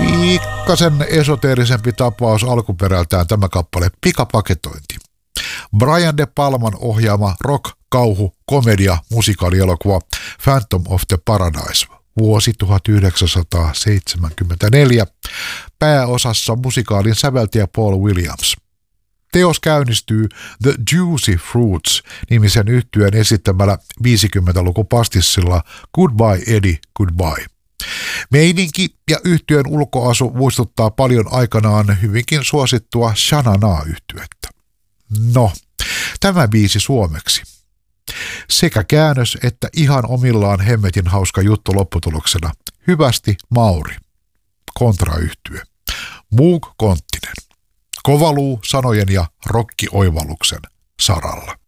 Pikkasen esoteerisempi tapaus alkuperältään tämä kappale Pikapaketointi. Brian De Palman ohjaama rock, kauhu, komedia, musikaalielokuva Phantom of the Paradise, vuosi 1974, pääosassa musikaalin säveltäjä Paul Williams. Teos käynnistyy The Juicy Fruits-nimisen yhtyeen esittämällä 50-lukupastissilla Goodbye Eddie, Goodbye. Meininki ja yhtyeen ulkoasu muistuttaa paljon aikanaan hyvinkin suosittua Sha-Na-Na-yhtyettä. No, tämä biisi suomeksi. Sekä käännös että ihan omillaan hemmetin hauska juttu lopputuloksena. Hyvästi Mauri. Kontrayhtye. Moog Konttinen. Kovaluu sanojen ja rokkioivalluksen saralla.